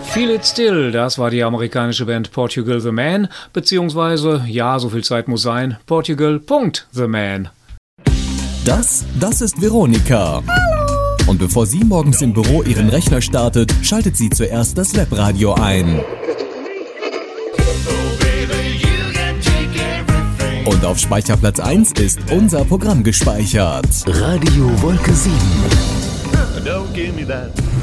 Feel It Still, das war die amerikanische Band Portugal the Man, beziehungsweise, ja, so viel Zeit muss sein, Portugal.the Man. Das ist Veronika. Hallo. Und bevor sie morgens im Büro ihren Rechner startet, schaltet sie zuerst das Webradio ein. Und auf Speicherplatz 1 ist unser Programm gespeichert. Radio Wolke 7. Don't give me that.